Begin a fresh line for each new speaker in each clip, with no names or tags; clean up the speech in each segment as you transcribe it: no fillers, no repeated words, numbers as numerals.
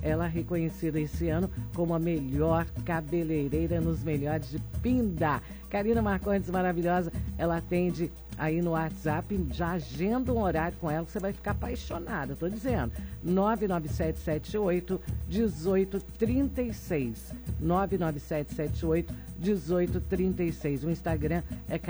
ela é reconhecida esse ano como a melhor cabeleireira nos melhores de Pinda. Karina Marcondes, maravilhosa, ela atende aí no WhatsApp, já agenda um horário com ela que você vai ficar apaixonada, tô dizendo. 99778-1836. 99778-1836. O Instagram é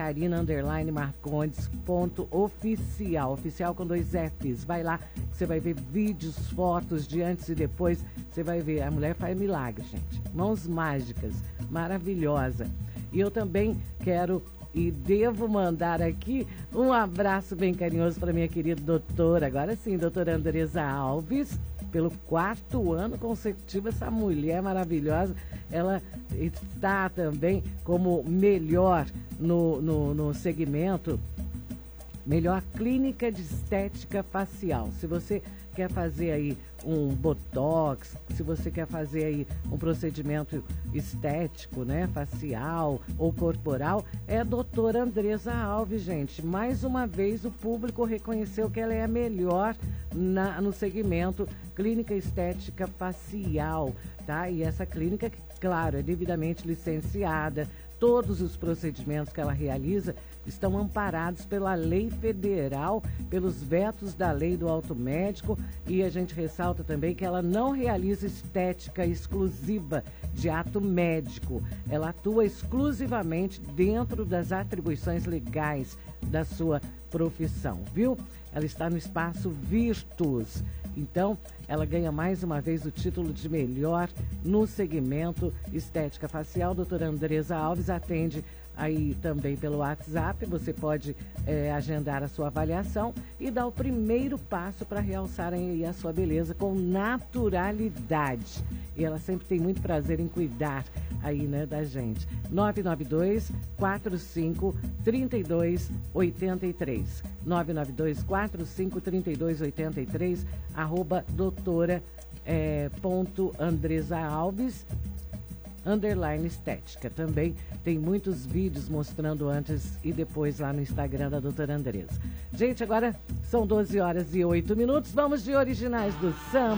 Karina_Marcondes.oficial. Oficial com 2 Fs. Vai lá, você vai ver vídeos, fotos de antes e depois. Você vai ver, a mulher faz milagre, gente. Mãos mágicas, maravilhosa. E eu também quero e devo mandar aqui um abraço bem carinhoso para minha querida doutora, agora sim, doutora Andresa Alves, pelo 4º ano consecutivo, essa mulher maravilhosa, ela está também como melhor no segmento, melhor clínica de estética facial. Se você quer fazer aí um botox, se você quer fazer aí um procedimento estético, né, facial ou corporal, é a doutora Andresa Alves, gente. Mais uma vez o público reconheceu que ela é a melhor no segmento clínica estética facial, tá? E essa clínica, claro, é devidamente licenciada. Todos os procedimentos que ela realiza estão amparados pela lei federal, pelos vetos da lei do auto médico, e a gente ressalta também que ela não realiza estética exclusiva de ato médico. Ela atua exclusivamente dentro das atribuições legais da sua profissão, viu? Ela está no espaço Virtus. Então, ela ganha mais uma vez o título de melhor no segmento estética facial. Doutora Andresa Alves atende aí também pelo WhatsApp. Você pode agendar a sua avaliação e dar o primeiro passo para realçar aí a sua beleza com naturalidade. E ela sempre tem muito prazer em cuidar aí, né, da gente. 992-45-3283. 992-45-3283, doutora ponto Andresa Alves, _ estética. Também tem muitos vídeos mostrando antes e depois lá no Instagram da doutora Andresa. Gente, agora são 12 horas e 8 minutos. Vamos de originais do samba.